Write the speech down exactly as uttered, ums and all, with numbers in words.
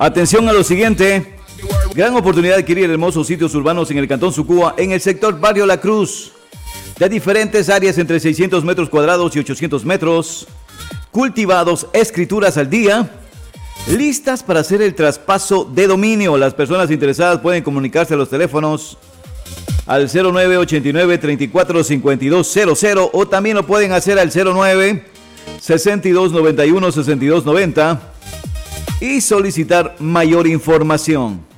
Atención a lo siguiente. Gran oportunidad de adquirir hermosos sitios urbanos en el Cantón Sucúa, en el sector Barrio La Cruz. De diferentes áreas entre seiscientos metros cuadrados y ochocientos metros. Cultivados, escrituras al día. Listas para hacer el traspaso de dominio. Las personas interesadas pueden comunicarse a los teléfonos al cero nueve ochenta y nueve, treinta y cuatro, cincuenta y dos cero cero o también lo pueden hacer al cero nueve, sesenta y dos, noventa y uno, sesenta y dos noventa y solicitar mayor información.